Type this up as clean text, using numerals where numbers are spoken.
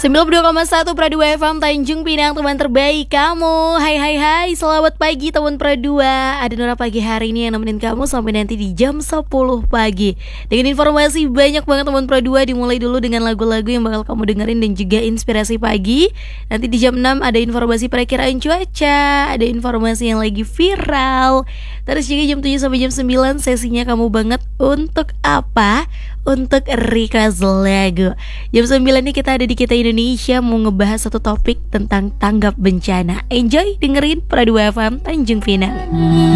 92,1 Pradua FM Tanjung Pinang, teman terbaik kamu. Hai, selamat pagi teman Pradua. Ada Nora pagi hari ini yang nemenin kamu sampai nanti di jam 10 pagi dengan informasi banyak banget teman Pradua. Dimulai dulu dengan lagu-lagu yang bakal kamu dengerin dan juga inspirasi pagi. Nanti di jam 6 ada informasi perakiraan cuaca, ada informasi yang lagi viral. Terus juga jam 7 sampai jam 9 sesinya kamu banget untuk apa? Untuk request lagu. Jam 9 ini kita ada di Kita Indonesia mau ngebahas satu topik tentang tanggap bencana. Enjoy dengerin Pradua FM Tanjung Pinang.